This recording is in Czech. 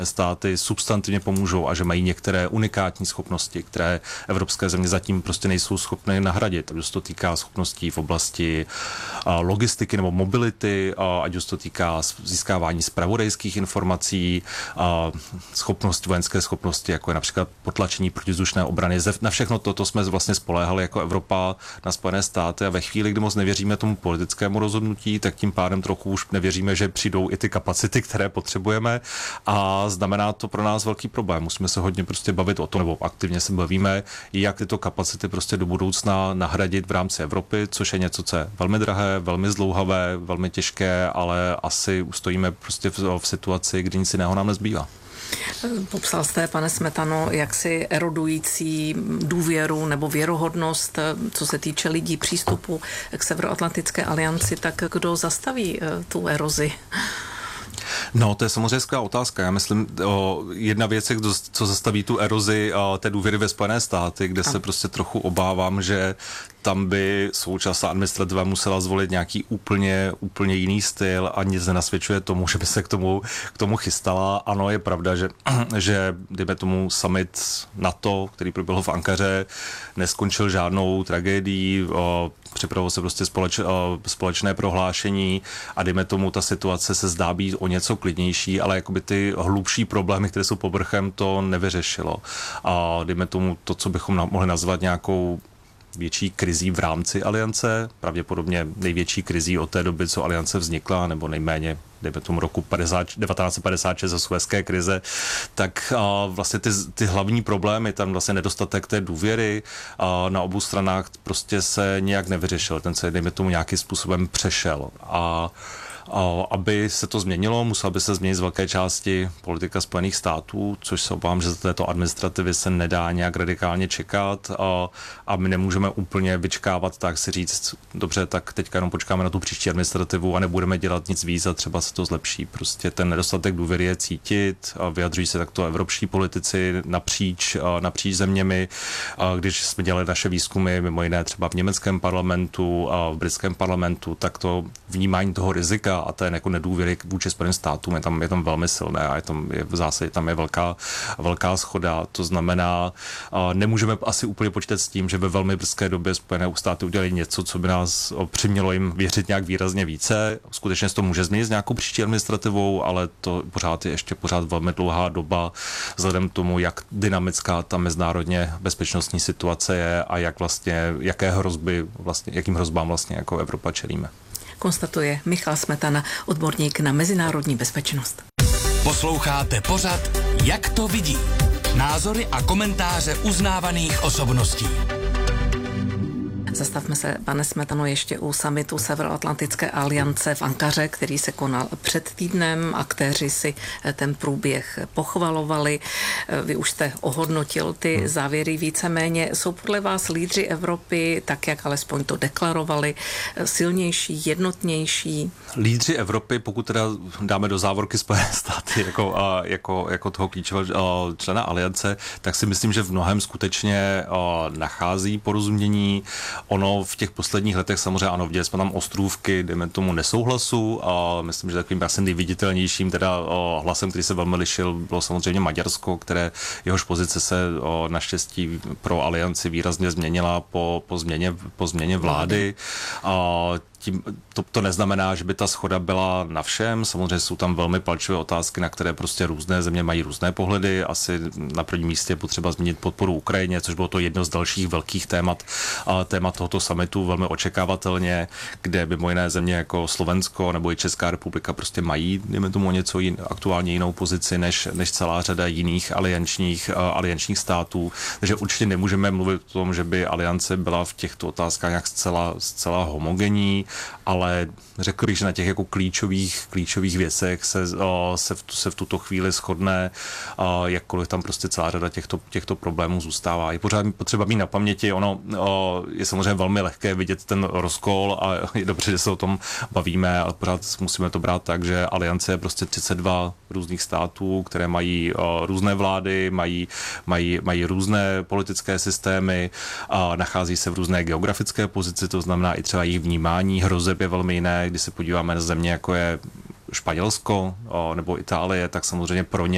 státy substantivně pomůžou a že mají některé unikátní schopnosti, které evropské země zatím prostě nejsou schopné nahradit. Ať už se to týká schopností v oblasti logistiky nebo mobility, ať už se to týká získávání zpravodajských informací, vojenské schopnosti, jako je například potlačení protivzdušné obrany. Na všechno toto jsme vlastně spoléhali jako Evropa na Spojené státy a ve chvíli, kdy moc nevěříme tomu politickému rozhodnutí, tak tím pádem trochu už nevěříme, že přijdou i ty kapacity, které potřebujeme, a znamená to pro nás velký problém. Musíme se hodně prostě bavit o tom, nebo aktivně se bavíme, jak tyto kapacity prostě do budoucna nahradit v rámci Evropy, což je něco, co je velmi drahé, velmi zdlouhavé, velmi těžké, ale asi stojíme prostě v situaci, kdy nic jiného nám nezbývá. Popsal jste, pane Smetano, jaksi erodující důvěru nebo věrohodnost, co se týče lidí přístupu k Severoatlantické alianci, tak kdo zastaví tu erozi? No, to je samozřejmě skvělá otázka. Já myslím, jedna věc je, co zastaví tu erozi té důvěry ve Spojené státy, kde se prostě trochu obávám, že tam by současná administrativa musela zvolit nějaký úplně jiný styl a nic nenasvědčuje tomu, že by se k tomu chystala. Ano, je pravda, že dejme tomu summit NATO, který proběhl v Ankaře, neskončil žádnou tragédií, připravilo se prostě společné prohlášení a dejme tomu, ta situace se zdá být o něco klidnější, ale jakoby ty hlubší problémy, které jsou povrchem, to nevyřešilo. A dejme tomu to, co bychom mohli nazvat nějakou větší krizí v rámci aliance, pravděpodobně největší krizí od té doby, co aliance vznikla, nebo nejméně dejme tomu roku 1956 za Suezské krize, tak vlastně ty hlavní problémy, tam vlastně nedostatek té důvěry na obou stranách prostě se nějak nevyřešil. Ten se, dejme tomu, nějakým způsobem přešel. A aby se to změnilo, musela by se změnit z velké části politika Spojených států, což se obávám, že za této administrativy se nedá nějak radikálně čekat a my nemůžeme úplně vyčkávat, tak si říct, dobře, tak teďka jenom počkáme na tu příští administrativu a nebudeme dělat nic víc a třeba se to zlepší. Prostě ten nedostatek důvěry je cítit, vyjadřují se takto evropští politici napříč zeměmi. Když jsme dělali naše výzkumy, mimo jiné třeba v německém parlamentu a v britském parlamentu, tak to vnímání toho rizika a té jako nedůvěry vůči Spojeným státům je tam velmi silné a v zásadě tam je velká shoda. To znamená, nemůžeme asi úplně počítat s tím, že ve velmi brzké době Spojené státy udělají něco, co by nás přimělo jim věřit nějak výrazně více. Skutečně se to může změnit s nějakou příští administrativou, ale to pořád je ještě velmi dlouhá doba vzhledem k tomu, jak dynamická ta mezinárodně bezpečnostní situace je a jakým hrozbám vlastně jako Evropa čelíme. Konstatuje Michal Smetana, odborník na mezinárodní bezpečnost. Posloucháte pořad Jak to vidí? Názory a komentáře uznávaných osobností. Zastavme se, pane Smetano, ještě u summitu Severoatlantické aliance v Ankaře, který se konal před týdnem. Aktéři si ten průběh pochvalovali. Vy už jste ohodnotil ty závěry víceméně. Jsou podle vás lídři Evropy, tak jak alespoň to deklarovali, silnější, jednotnější? Lídři Evropy, pokud teda dáme do závorky Spojené státy jako toho klíčového člena aliance, tak si myslím, že v mnohem skutečně nachází porozumění. Ono v těch posledních letech samozřejmě ano, viděli jsme tam ostrůvky, dejme tomu nesouhlasu a myslím, že takovým asi nejviditelnějším teda hlasem, který se velmi lišil, bylo samozřejmě Maďarsko, jehož pozice se naštěstí pro alianci výrazně změnila po změně vlády. To neznamená, že by ta shoda byla na všem. Samozřejmě jsou tam velmi palčivé otázky, na které prostě různé země mají různé pohledy. Asi na prvním místě je potřeba zmínit podporu Ukrajině, což bylo to jedno z dalších velkých témat tohoto summitu, velmi očekávatelně, kde mimo jiné země jako Slovensko nebo i Česká republika prostě mají, dejme tomu, něco aktuálně jinou pozici než celá řada jiných aliančních států. Takže určitě nemůžeme mluvit o tom, že by aliance byla v těchto otázkách nějak zcela homogenní, ale řekl bych, že na těch jako klíčových věcech se v tuto chvíli shodne, jakkoliv tam prostě celá řada těchto problémů zůstává. Je pořád potřeba mít na paměti, ono je samozřejmě velmi lehké vidět ten rozkol a je dobře, že se o tom bavíme, ale pořád musíme to brát tak, že aliance je prostě 32 různých států, které mají různé vlády, mají různé politické systémy, nachází se v různé geografické pozici, to znamená i třeba jejich vnímání hrozeb je velmi jiné. Když se podíváme na země, jako je Španělsko nebo Itálie, tak samozřejmě pro ně